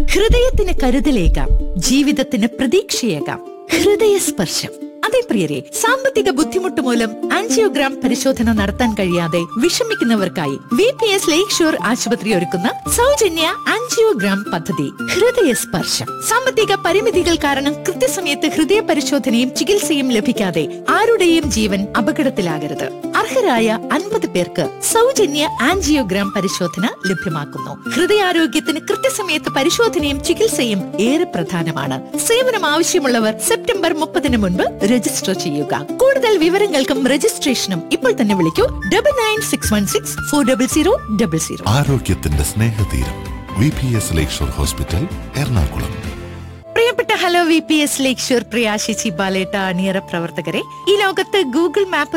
ഹൃദയത്തിന് കരുതലേകാം, ജീവിതത്തിന് പ്രതീക്ഷയേകാം. ഹൃദയസ്പർശം. അതെ പ്രിയരെ, സാമ്പത്തിക ബുദ്ധിമുട്ട് മൂലം ആൻജിയോഗ്രാം പരിശോധന നടത്താൻ കഴിയാതെ വിഷമിക്കുന്നവർക്കായി VPS ലേക്ക് ഷോർ ആശുപത്രി ഒരുക്കുന്ന സൗജന്യ ആൻജിയോഗ്രാം പദ്ധതി ഹൃദയസ്പർശം. സാമ്പത്തിക പരിമിതികൾ കാരണം കൃത്യസമയത്ത് ഹൃദയ പരിശോധനയും ചികിത്സയും ലഭിക്കാതെ ആരുടെയും ജീവൻ അപകടത്തിലാകരുത്. അർഹരായ 50 പേർക്ക് സൗജന്യ ആൻജിയോഗ്രാം പരിശോധന ലഭ്യമാക്കുന്നു. ഹൃദയാരോഗ്യത്തിന് കൃത്യസമയത്ത് പരിശോധനയും ചികിത്സയും ഏറെ പ്രധാനമാണ്. സേവനം ആവശ്യമുള്ളവർ സെപ്റ്റംബർ 30 മുൻപ് രജിസ്റ്റർ ചെയ്യുക. കൂടുതൽ വിവരങ്ങൾക്കും രജിസ്ട്രേഷനും ഇപ്പോൾ തന്നെ വിളിക്കൂ 9961640000. ആരോഗ്യത്തിന്റെ സ്നേഹതീരം VPS ലേക്ക് ഷോർ ഹോസ്പിറ്റൽ, എറണാകുളം. പ്രിയപ്പെട്ട ഹലോ VPS ലേക്ക് ഷോർ പ്രിയാശിച്ചി ബാലേട്ട അണിയറ പ്രവർത്തകരെ, ഈ ലോകത്ത് ഗൂഗിൾ മാപ്പ്